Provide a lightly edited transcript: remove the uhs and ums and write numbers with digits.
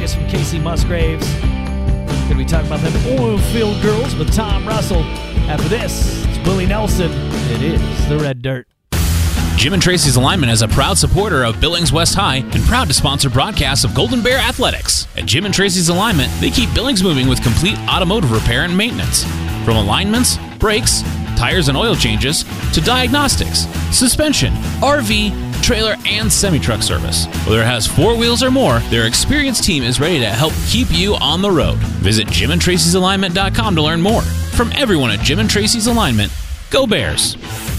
Vegas from Casey Musgraves. Gonna be talking about them oil-filled girls with Tom Russell. After this, it's Willie Nelson. It is The Red Dirt. Jim and Tracy's Alignment is a proud supporter of Billings West High and proud to sponsor broadcasts of Golden Bear Athletics. At Jim and Tracy's Alignment, they keep Billings moving with complete automotive repair and maintenance. From alignments, brakes, tires and oil changes, to diagnostics, suspension, RV, trailer, and semi-truck service. Whether it has 4 wheels or more, their experienced team is ready to help keep you on the road. Visit JimandTracy'sAlignment.com to learn more. From everyone at Jim and Tracy's Alignment, go Bears!